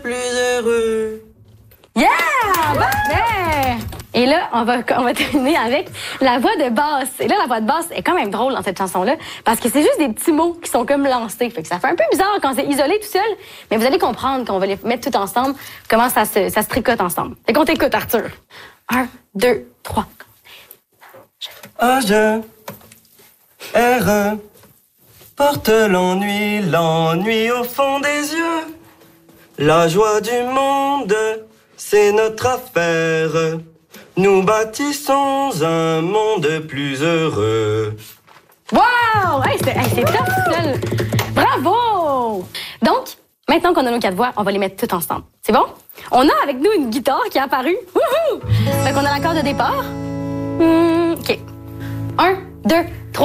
plus heureux. Yeah! Parfait! Et là, on va terminer avec la voix de basse. Et là, la voix de basse est quand même drôle dans cette chanson-là, parce que c'est juste des petits mots qui sont comme lancés. Fait que ça fait un peu bizarre quand c'est isolé tout seul, mais vous allez comprendre qu'on va les mettre tout ensemble, comment ça se tricote ensemble. Fait qu'on t'écoute, Arthur. 1, 2, 3. A-je, R, porte l'ennui au fond des yeux. La joie du monde, c'est notre affaire. Nous bâtissons un monde plus heureux. Wow! Hey, c'est top, seul. Bravo! Donc, maintenant qu'on a nos 4 voix, on va les mettre toutes ensemble. C'est bon? On a avec nous une guitare qui est apparue. Wouhou! Fait qu'on a l'accord de départ. OK. 1, 2,